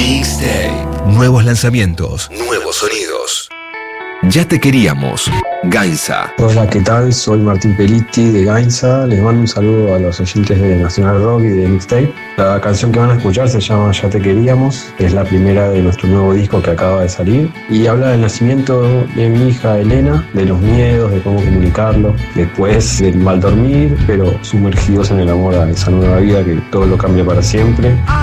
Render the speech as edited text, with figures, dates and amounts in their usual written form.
Mixtape. Nuevos lanzamientos, nuevos sonidos. Ya te queríamos, Gainza. Hola, ¿qué tal? Soy Martín Pelitti de Gainza. Les mando un saludo a los oyentes de Nacional Rock y de Mixtape. La canción que van a escuchar se llama Ya te queríamos. Es la primera de nuestro nuevo disco que acaba de salir. Y habla del nacimiento de mi hija Elena, de los miedos, de cómo comunicarlo. Después del mal dormir, pero sumergidos en el amor a esa nueva vida que todo lo cambia para siempre.